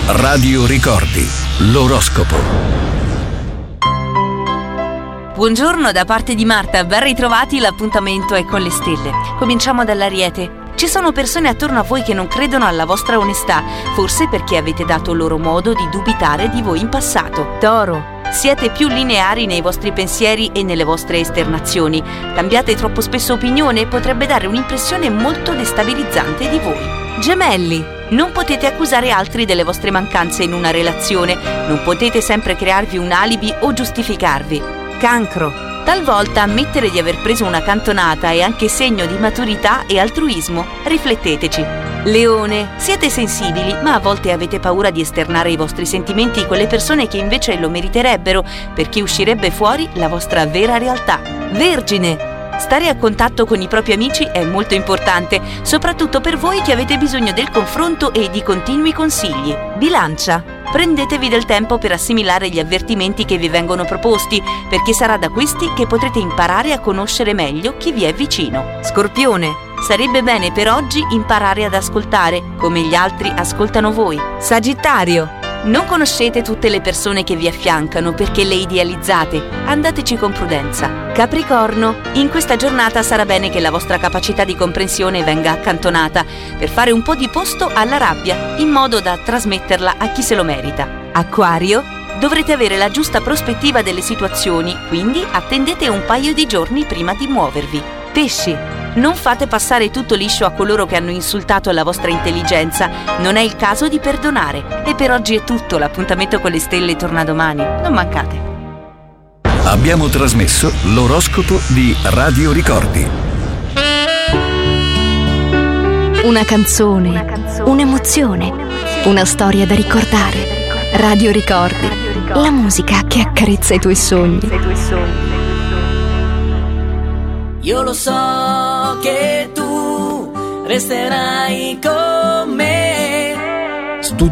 Radio Ricordi, l'oroscopo. Buongiorno da parte di Marta, ben ritrovati, l'appuntamento è con le stelle. Cominciamo dall'Ariete. Ci sono persone attorno a voi che non credono alla vostra onestà, forse perché avete dato loro modo di dubitare di voi in passato. Toro. Siete più lineari nei vostri pensieri e nelle vostre esternazioni. Cambiate troppo spesso opinione e potrebbe dare un'impressione molto destabilizzante di voi. Gemelli. Non potete accusare altri delle vostre mancanze in una relazione. Non potete sempre crearvi un alibi o giustificarvi. Cancro. Talvolta ammettere di aver preso una cantonata è anche segno di maturità e altruismo. Rifletteteci. Leone. Siete sensibili, ma a volte avete paura di esternare i vostri sentimenti con le persone che invece lo meriterebbero, perché uscirebbe fuori la vostra vera realtà. Vergine. Stare a contatto con i propri amici è molto importante, soprattutto per voi che avete bisogno del confronto e di continui consigli. Bilancia. Prendetevi del tempo per assimilare gli avvertimenti che vi vengono proposti, perché sarà da questi che potrete imparare a conoscere meglio chi vi è vicino. Scorpione. Sarebbe bene per oggi imparare ad ascoltare, come gli altri ascoltano voi. Sagittario. Non conoscete tutte le persone che vi affiancano perché le idealizzate. Andateci con prudenza. Capricorno. In questa giornata sarà bene che la vostra capacità di comprensione venga accantonata per fare un po' di posto alla rabbia, in modo da trasmetterla a chi se lo merita. Acquario. Dovrete avere la giusta prospettiva delle situazioni, quindi attendete un paio di giorni prima di muovervi. Pesci. Non fate passare tutto liscio a coloro che hanno insultato la vostra intelligenza. Non è il caso di perdonare. E per oggi è tutto. L'appuntamento con le stelle torna domani. Non mancate. Abbiamo trasmesso l'oroscopo di Radio Ricordi. Una canzone, un'emozione, una storia da ricordare. Radio Ricordi, la musica che accarezza i tuoi sogni. Io lo so che tu resterai con